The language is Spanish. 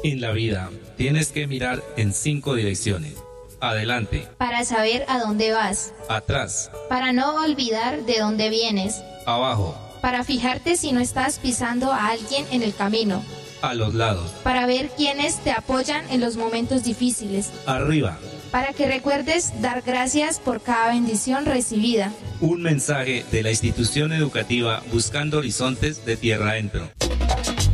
En la vida tienes que mirar en 5 direcciones. Adelante, para saber a dónde vas, atrás, para no olvidar de dónde vienes, abajo, para fijarte si no estás pisando a alguien en el camino, a los lados, para ver quiénes te apoyan en los momentos difíciles, arriba. para que recuerdes dar gracias por cada bendición recibida. Un mensaje de la institución educativa Buscando Horizontes de Tierra Adentro.